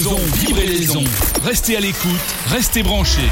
Faisons vibrer les ondes. Restez à l'écoute, restez branchés.